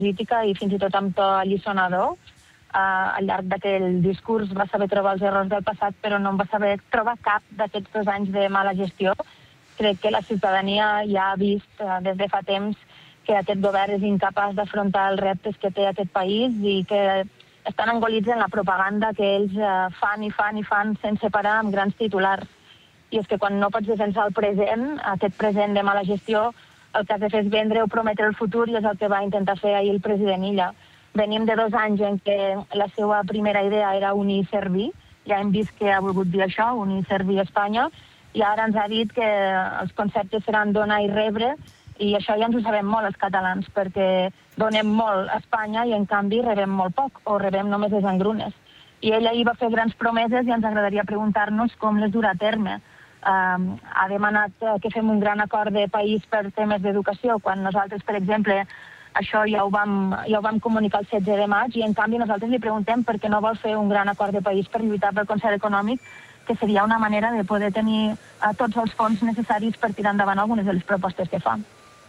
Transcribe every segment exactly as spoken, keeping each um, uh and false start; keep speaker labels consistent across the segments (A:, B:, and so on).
A: crítica i fins i tot amb to alliçonador. Uh, al llarg d'aquell discurs va saber trobar els errors del passat, però no en va saber trobar cap d'aquests dos anys de mala gestió. Crec que la ciutadania ja ha vist uh, des de fa temps que aquest govern és incapaç d'afrontar els reptes que té aquest país i que estan engolits en la propaganda que ells uh, fan i fan i fan sense parar amb grans titulars. I és que quan no pots defensar el present, aquest present de mala gestió, el que has de fer és vendre o prometre el futur i és el que va intentar fer ahir el president Illa. Venim de dos anys en què la seva primera idea era unir i servir. Ja hem vist que ha volgut dir això, unir i servir a Espanya, i ara ens ha dit que els conceptes seran donar i rebre, i això ja ens ho sabem molt els catalans, perquè donem molt a Espanya i en canvi rebem molt poc, o rebem només les engrunes. I ell ahir va fer grans promeses i ens agradaria preguntar-nos com les durà a terme. Uh, ha demanat que fem un gran acord de país per temes d'educació, quan nosaltres, per exemple, això ja ho, vam, ja ho vam comunicar el setze de maig i en canvi nosaltres li preguntem per què no vol fer un gran acord de país per lluitar pel concert econòmic, que seria una manera de poder tenir uh, tots els fons necessaris per tirar endavant algunes de les propostes que fa.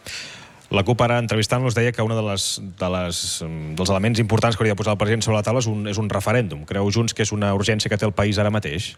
B: La CUP ara entrevistant-los deia que un de les, de les, dels elements importants que hauria de posar el president sobre la taula és un, és un referèndum. Creu Junts que és una urgència que té el país ara mateix?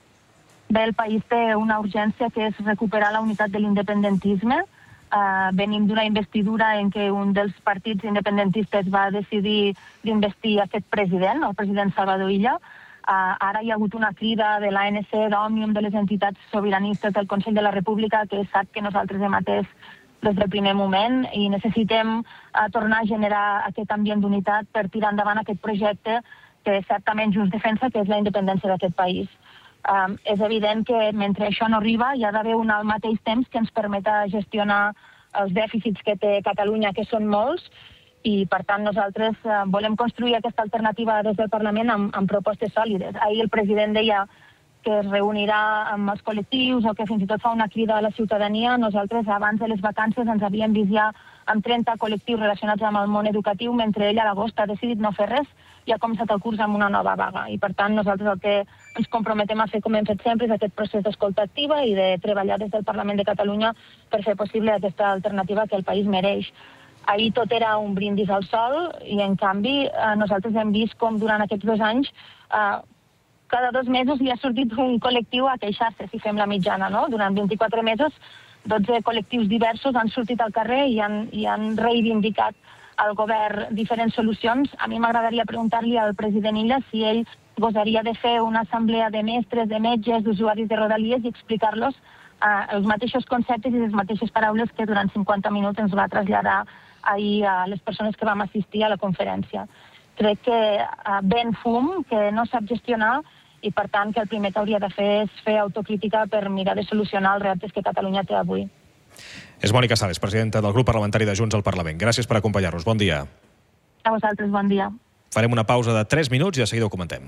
A: Bé, el país té una urgència que és recuperar la unitat de l'independentisme. Uh, venim d'una investidura en què un dels partits independentistes va decidir d'investir aquest president, el president Salvador Illa. Uh, ara hi ha hagut una crida de l'A N C, d'Òmnium, de les entitats sobiranistes del Consell de la República, que sap que nosaltres hem atès des del primer moment i necessitem uh, tornar a generar aquest ambient d'unitat per tirar endavant aquest projecte que certament Junts defensa, que és la independència d'aquest país. Um, és evident que mentre això no arriba hi ha d'haver un al mateix temps que ens permeta gestionar els dèficits que té Catalunya, que són molts, i per tant nosaltres uh, volem construir aquesta alternativa des del Parlament amb, amb propostes sòlides. Ahir el president deia que es reunirà amb els col·lectius o que fins i tot fa una crida a la ciutadania. Nosaltres abans de les vacances ens havíem vist ja amb trenta col·lectius relacionats amb el món educatiu, mentre ell a l'agost ha decidit no fer res i ha començat el curs amb una nova vaga. I per tant nosaltres el que ens comprometem a fer, com hem fet sempre, és aquest procés d'escolta activa i de treballar des del Parlament de Catalunya per fer possible aquesta alternativa que el país mereix. Ahir tot era un brindis al sol i en canvi eh, nosaltres hem vist com durant aquests dos anys eh, cada dos mesos hi ha sortit un col·lectiu a queixar-se, si fem la mitjana, no? Durant vint-i-quatre mesos, dotze col·lectius diversos han sortit al carrer i han, i han reivindicat al govern diferents solucions. A mi m'agradaria preguntar-li al president Illa si ell gosaria de fer una assemblea de mestres, de metges, d'usuaris de Rodalies i explicar-los eh, els mateixos conceptes i les mateixes paraules que durant cinquanta minuts ens va traslladar ahir a les persones que vam assistir a la conferència. Crec que eh, ven fum, que no sap gestionar, i per tant que el primer que hauria de fer és fer autocrítica per mirar de solucionar els reptes que Catalunya té avui.
B: És Mònica Sales, presidenta del grup parlamentari de Junts al Parlament. Gràcies per acompanyar-nos. Bon dia.
A: A vosaltres, bon dia.
B: Farem una pausa de tres minuts i de seguida ho comentem.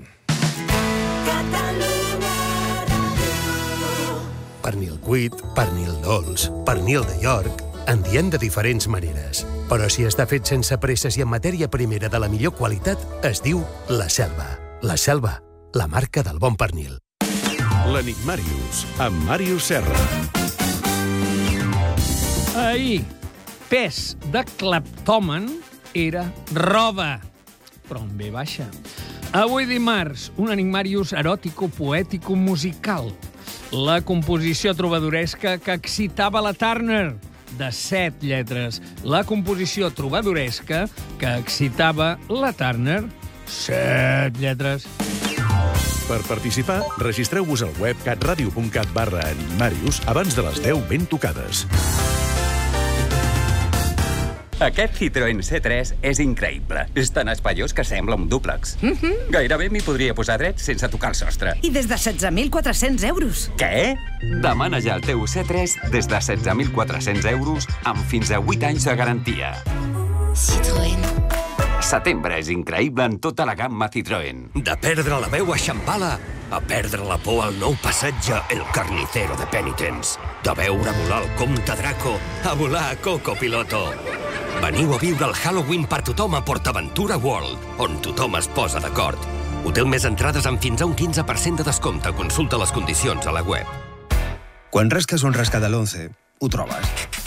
C: Pernil cuit, pernil dolç, pernil de York... En diem de diferents maneres, però si està fet sense presses i en matèria primera de la millor qualitat, es diu La Selva. La Selva, la marca del bon pernil.
D: L'Enigmàrius, amb Màrius Serra.
E: Ahir, pes de cleptòmen era roba, però en ve baixa. Avui dimarts, un Enigmàrius eròtico-poètico-musical. La composició trobadoresca que excitava la Turner, de set lletres. La composició trobadoresca que excitava la Turner, set lletres.
D: Per participar, registreu-vos al web catradio punt cat barra Enigmàrius abans de les deu ben tocades.
F: Aquest Citroën C tres és increïble. És tan espaiós que sembla un dúplex.
G: Mm-hmm.
F: Gairebé m'hi podria posar dret sense tocar el sostre.
G: I des de setze mil quatre-cents euros.
F: Què? Demana ja el teu C tres des de setze mil quatre-cents euros amb fins a vuit anys de garantia.
H: Citroën.
F: Setembre és increïble en tota la gamma Citroën.
C: De perdre la veu a Xampala a perdre la por al nou passatge El Carnicero de Penitence. De veure volar el comte Draco a volar a Coco Piloto. Veniu a viure el Halloween per tothom a PortAventura World, on tothom es posa d'acord. Hotel més entrades amb fins a un quinze per cent de descompte. Consulta les condicions a la web.
I: Quan rasques un rascadalonce, ho trobes.